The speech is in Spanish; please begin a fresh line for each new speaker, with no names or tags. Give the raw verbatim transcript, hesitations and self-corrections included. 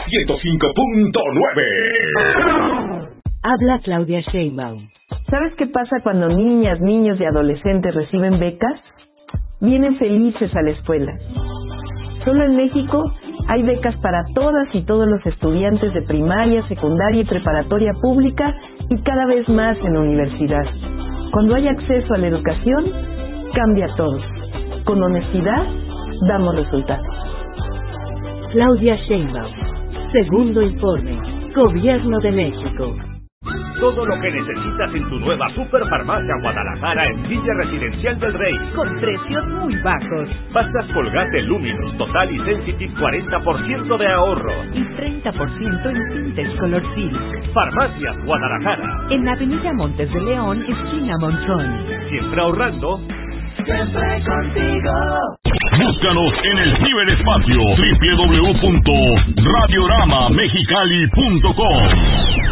ciento cinco punto nueve.
Habla Claudia Sheinbaum.
¿Sabes qué pasa cuando niñas, niños y adolescentes reciben becas? Vienen felices a la escuela. Solo en México hay becas para todas y todos los estudiantes de primaria, secundaria y preparatoria pública y cada vez más en la universidad. Cuando hay acceso a la educación, cambia todo. Con honestidad, damos resultados.
Claudia Sheinbaum. Segundo informe. Gobierno de México.
Todo lo que necesitas en tu nueva Superfarmacia Guadalajara en Villa Residencial del Rey.
Con precios muy bajos.
Pastas Colgate Luminous Total y Sensitive cuarenta por ciento de ahorro.
Y treinta por ciento en tintes Color Silk.
Farmacias Guadalajara.
En Avenida Montes de León, esquina Monzón.
Siempre ahorrando.
Siempre contigo.
Búscanos en el ciberespacio doble u doble u doble u punto radiorama mexicali punto com.